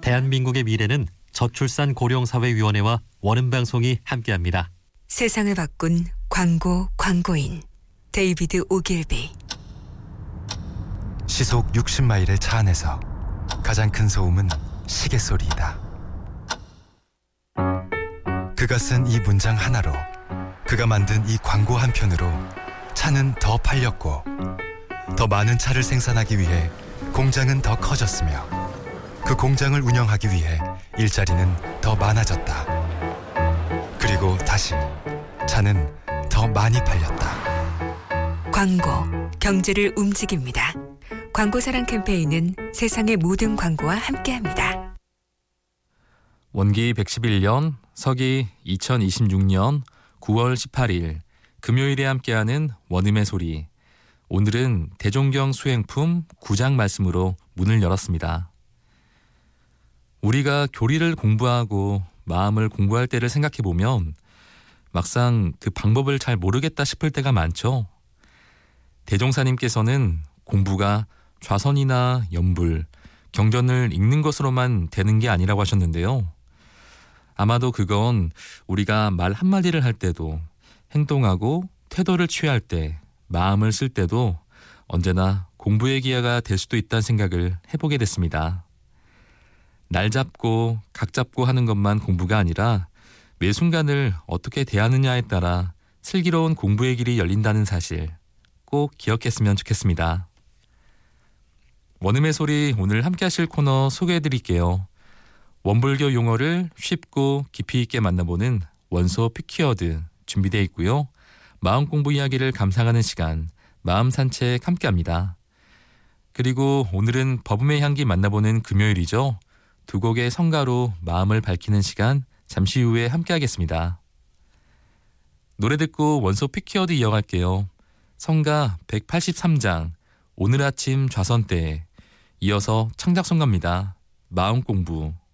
대한민국의 미래는 저출산 고령사회위원회와 원음방송이 함께합니다. 세상을 바꾼 광고인 데이비드 오길비. 시속 60마일의 차 안에서 가장 큰 소음은 시계 소리이다. 그가 쓴 이 문장 하나로, 그가 만든 이 광고 한 편으로 차는 더 팔렸고, 더 많은 차를 생산하기 위해 공장은 더 커졌으며, 그 공장을 운영하기 위해 일자리는 더 많아졌다. 그리고 다시 차는 더 많이 팔렸다. 광고, 경제를 움직입니다. 광고사랑 캠페인은 세상의 모든 광고와 함께합니다. 원기 111년, 서기 2026년 9월 18일 금요일에 함께하는 원음의 소리. 오늘은 대종경 수행품 9장 말씀으로 문을 열었습니다. 우리가 교리를 공부하고 마음을 공부할 때를 생각해보면 막상 그 방법을 잘 모르겠다 싶을 때가 많죠. 대종사님께서는 공부가 좌선이나 연불, 경전을 읽는 것으로만 되는 게 아니라고 하셨는데요. 아마도 그건 우리가 말 한마디를 할 때도, 행동하고 태도를 취할 때, 마음을 쓸 때도 언제나 공부의 기회가 될 수도 있다는 생각을 해보게 됐습니다. 날 잡고 각 잡고 하는 것만 공부가 아니라 매 순간을 어떻게 대하느냐에 따라 슬기로운 공부의 길이 열린다는 사실 꼭 기억했으면 좋겠습니다. 원음의 소리, 오늘 함께 하실 코너 소개해드릴게요. 원불교 용어를 쉽고 깊이 있게 만나보는 원소 피퀴어드 준비되어 있고요. 마음 공부 이야기를 감상하는 시간, 마음 산책 함께합니다. 그리고 오늘은 법음의 향기 만나보는 금요일이죠. 두 곡의 성가로 마음을 밝히는 시간, 잠시 후에 함께하겠습니다. 노래 듣고 원소 피퀴어드 이어갈게요. 성가 183장, 오늘 아침 좌선 때에 이어서 창작성가입니다. 마음 공부.